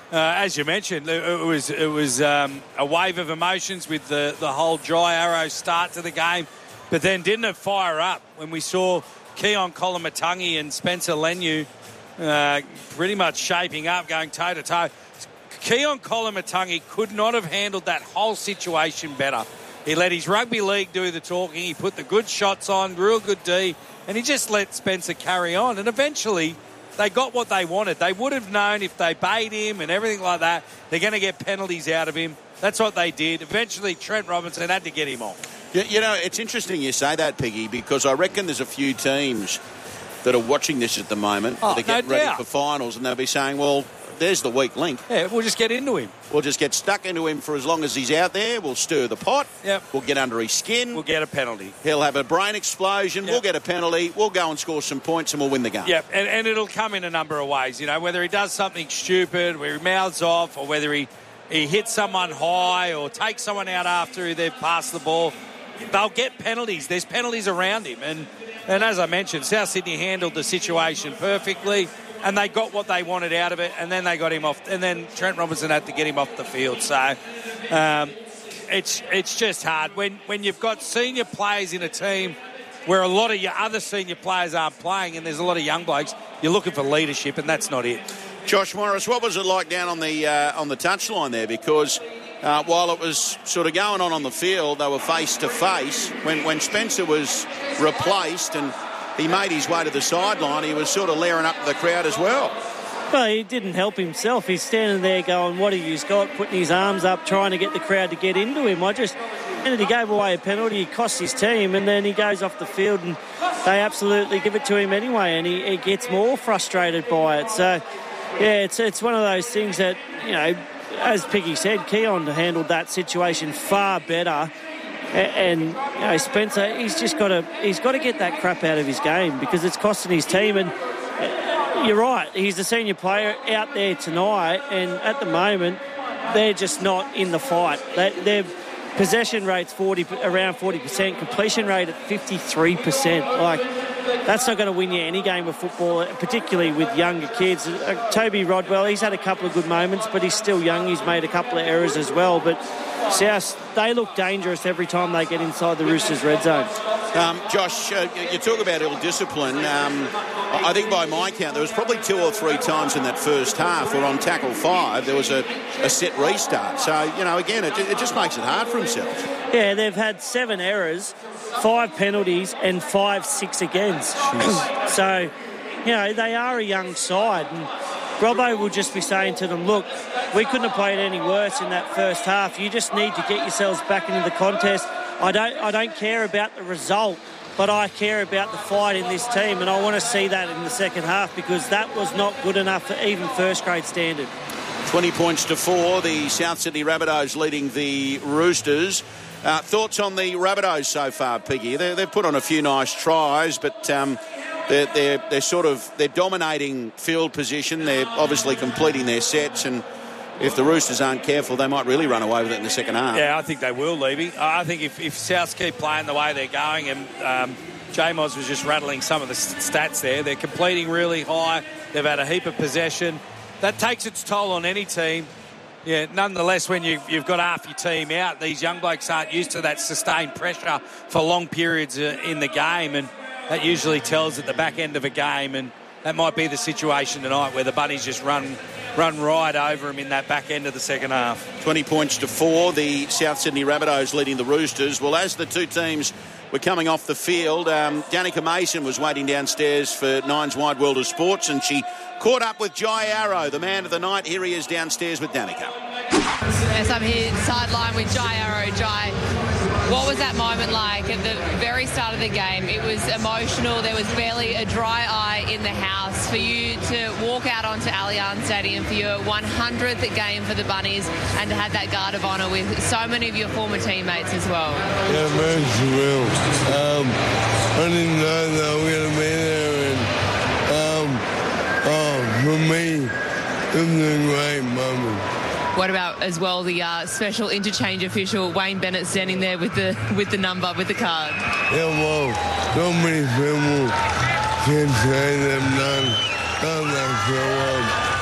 As you mentioned, it was a wave of emotions with the whole Jai Arrow start to the game, but then didn't it fire up when we saw Keon Koloamatangi and Spencer Leniu pretty much shaping up, going toe-to-toe. Keon Koloamatangi could not have handled that whole situation better. He let his rugby league do the talking. He put the good shots on, real good D, and he just let Spencer carry on. And eventually, they got what they wanted. They would have known if they bait him and everything like that, they're going to get penalties out of him. That's what they did. Eventually, Trent Robinson had to get him off. You know, it's interesting you say that, Piggy, because I reckon there's a few teams that are watching this at the moment that are getting ready for finals, and they'll be saying, well, there's the weak link. Yeah, we'll just get into him. We'll just get stuck into him for as long as he's out there. We'll stir the pot. Yep. We'll get under his skin. We'll get a penalty. He'll have a brain explosion. Yep. We'll get a penalty. We'll go and score some points and we'll win the game. Yep, and it'll come in a number of ways. You know, whether he does something stupid, where he mouths off, or whether he hits someone high or takes someone out after they've passed the ball. They'll get penalties. There's penalties around him. And as I mentioned, South Sydney handled the situation perfectly. And they got what they wanted out of it, and then they got him off. And then Trent Robinson had to get him off the field. So it's just hard. When you've got senior players in a team where a lot of your other senior players aren't playing and there's a lot of young blokes, you're looking for leadership, and that's not it. Josh Morris, what was it like down on the touchline there? Because while it was sort of going on the field, they were face-to-face. When Spencer was replaced and he made his way to the sideline, he was sort of layering up to the crowd as well. Well, he didn't help himself. He's standing there going, what have you got? Putting his arms up, trying to get the crowd to get into him. And he gave away a penalty, he cost his team, and then he goes off the field and they absolutely give it to him anyway, and he gets more frustrated by it. So, yeah, it's one of those things that, you know, as Piggy said, Keon handled that situation far better. And you know, Spencer, he's got to get that crap out of his game because it's costing his team. And you're right, he's the senior player out there tonight, and at the moment they're just not in the fight. Their possession rate's around 40%, completion rate at 53%. Like, that's not going to win you any game of football, particularly with younger kids. Toby Rodwell, he's had a couple of good moments, but he's still young. He's made a couple of errors as well. But South, they look dangerous every time they get inside the Roosters' red zone. Josh, you talk about ill-discipline. I think by my count, there was probably 2 or 3 times in that first half where on tackle 5 there was a set restart. So, you know, again, it just makes it hard for himself. Yeah, they've had 7 errors, 5 penalties and 5 6 against. So, you know, they are a young side, and Robbo will just be saying to them, look, we couldn't have played any worse in that first half. You just need to get yourselves back into the contest. I don't care about the result, but I care about the fight in this team, and I want to see that in the second half because that was not good enough for even first-grade standard. 20 points to 4, the South Sydney Rabbitohs leading the Roosters. Thoughts on the Rabbitohs so far, Piggy? They've put on a few nice tries, but they're dominating field position. They're obviously completing their sets, and if the Roosters aren't careful, they might really run away with it in the second half. Yeah, I think they will, Levy. I think if Souths keep playing the way they're going, and J-Moz was just rattling some of the stats there, they're completing really high. They've had a heap of possession. That takes its toll on any team. Yeah, nonetheless, when you've got half your team out, these young blokes aren't used to that sustained pressure for long periods in the game, and that usually tells at the back end of a game, and that might be the situation tonight where the Bunnies just run right over them in that back end of the second half. 20 points to 4, the South Sydney Rabbitohs leading the Roosters. Well, as the two teams were coming off the field, Danica Mason was waiting downstairs for Nine's Wide World of Sports, and she caught up with Jai Arrow, the man of the night. Here he is downstairs with Danica. Yes, I'm here sideline with Jai Arrow. Jai, what was that moment like at the very start of the game? It was emotional. There was barely a dry eye in the house. For you to walk out onto Allianz Stadium for your 100th game for the Bunnies and to have that guard of honour with so many of your former teammates as well. Yeah, very surreal. I didn't know that we were going to be there. And, for me, it was a great moment. What about as well the special interchange official Wayne Bennett standing there with the number, with the card? Yeah, well, so many people can say they've done that so well.